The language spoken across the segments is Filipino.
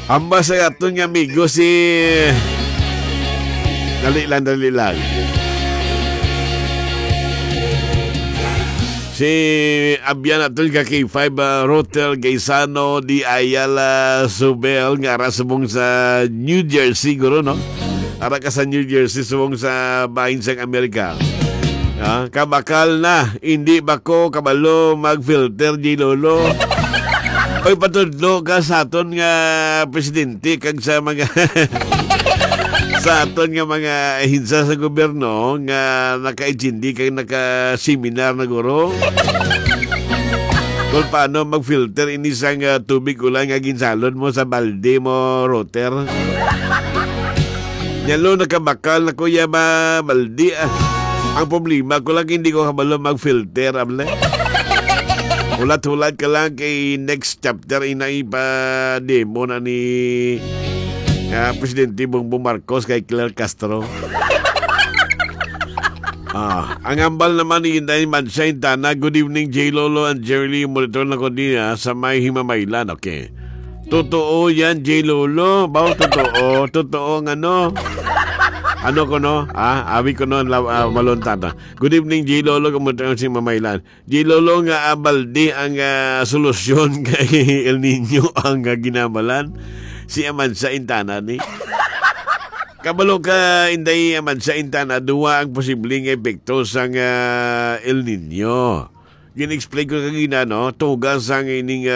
Amba sa aton nga amigo si... Dali lang. Si Abyan aton ka K5 Rotel Gaisano di Ayala Subel nga ara subong sa New Jersey guro no. Ara ka sa New Jersey subong sa bahin sa Amerika. Kabakal na hindi ba ko kabalo magfilter di lolo. Oy patudlo ka sa aton nga presidente kag sa mga sa aton nga mga hinsa sa gobyerno nga naka-intindi kag naka-seminar na guro. Kung paano mag-filter ini sang tubig ulan nga ginsalon mo sa balde mo roter. Nyalo nakabakal na kuya ba balde Ang problema ko lang hindi ko kabalo mag-filter able. Hulat-hulat ka lang kay next chapter inaipa-demo na ni Presidente Bongbong Marcos kay Claire Castro. Ang ambal naman ni Inday Mansay Tana. Good evening, J. Lolo and Jerry. Monitor na ko din sa may Himamaylan. Okay. Totoo yan, J. Lolo. Baw, totoo. Totoo ng ano. Ano ko no? Abi ko no malontana. Good evening, J. Lolo. Kumuntang si Mamaylan. J. Lolo nga balde ang solusyon kay El Nino ang ginamalan. Si Amansa Intana ni. Kabalo ka Inday Amansa Intana, duwa ang posibleng epekto sa El Nino. Gin-explain ko kagina no? Tugas ang ining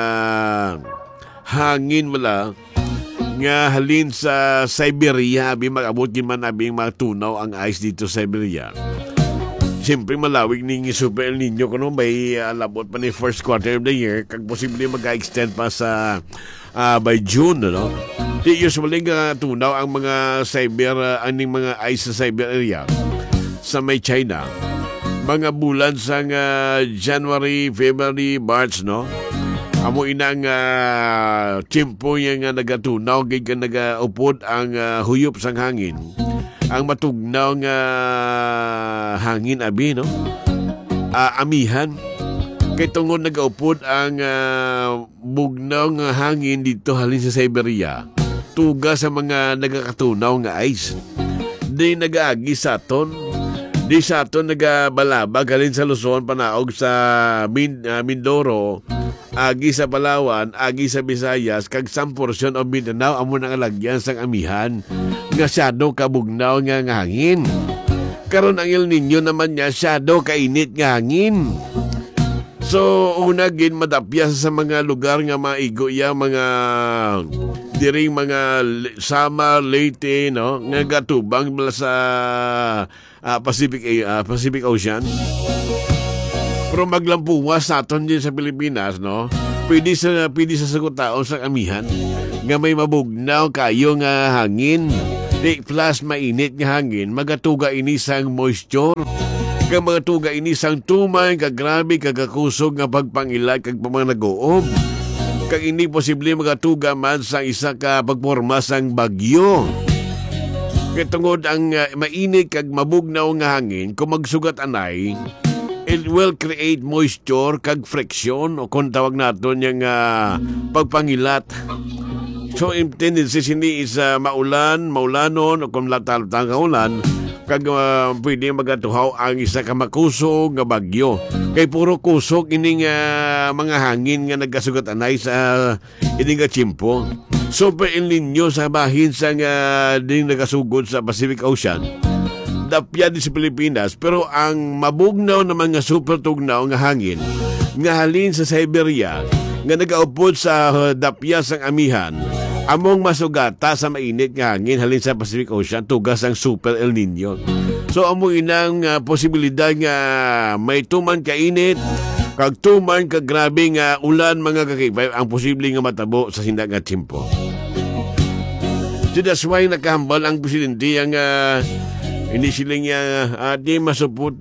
hangin wala. Nga halin sa Siberia, mag-abot man abing matunaw ang ice dito sa Siberia. Siyempre malawig ning Super El Nino kuno may labot pa ni first quarter of the year kag posible mag-extend pa sa by June no. Di usually nga tunaw ang mga aning mga ice sa Siberia sa may China. Mga bulan sa January, February, March no. Amo inang tiyempo nga nagatunaw gid ka nagaupod ang huyop sang hangin. Ang matugnaw nga hangin abi no. Amihan kay tungod nagaupod ang bugnaw nga hangin dito halin sa Siberia. Tuga sa mga nagakatunaw nga ice. Di nagaagi sa aton. Di sa aton nagabalabag halin sa Luzon panaog sa Mindoro. Agi sa Palawan, agi sa Visayas, kag 1% of Mindanao amo nang alagyan sang amihan nga syado kabugnaw nga hangin. Karon ang El Nino naman niya syado kainit nga hangin. So una gid madapya sa mga lugar nga maigo ya mga diring mga Sama, Leyte no nga gatubang sa Pacific Ocean. Pero maglampuwas sa aton din sa Pilipinas, no? Pwede sa sagutaon sa amihan nga may mabugnaw kayo nga hangin. Di plus mainit nga hangin, magatuga ini sang moisture. Kag magatuga ini sang tumay, kag grabe, kagakusog nga pagpangilag, kag pamanagoob. Kag ini posible magatuga man sa isa ka pagporma sang bagyo. Kaya tungod ang mainit kag mabugnaw nga hangin, kung magsugat anay, it will create moisture kag friction o kung tawag natin yung pagpangilat. So, in tendency hindi is maulanon o kung latal-tal ka ulan kag pwede magatuhaw ang isa ka makusog nga bagyo. Kay puro kusog ining mga hangin nga nagkasugat anay sa ining tiyempo. Super El Nino sa bahin sa ding nagasugod sa Pacific Ocean. Dapya di sa Pilipinas pero ang mabugnaw na mga super tugnaw nga hangin nga halin sa Siberia nga nagaupod sa dapya sang amihan among masugata sa mainit nga hangin halin sa Pacific Ocean tugas ang Super El Nino. So among inang posibilidad nga may tuman kainit kag tuman kag grabe nga ulan mga kakibay ang posible nga matabo sa sinda nga tiyempo. So that's why nakahambal ang presidente ang hindi sila nga di masupot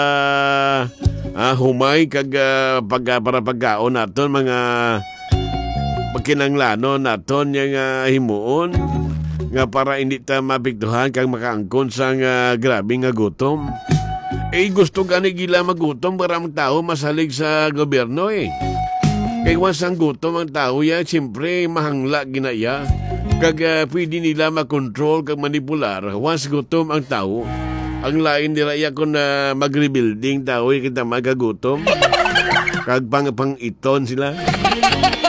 humay kag para pagkaon naton mga pagkinanglano naton yung himuon nga para hindi ta mapiktuhan kag makaangkon sa grabe nga gutom. Gusto gani gila magutom para ang tao masalig sa gobyerno Kay once ang gutom ang tao ya, siyempre mahangla ginaya. Kag pwede nila makontrol kag manipular once gutom ang tao. Ang lain nila ya kung mag-rebuilding tao kita magagutom. Kag pang iton sila.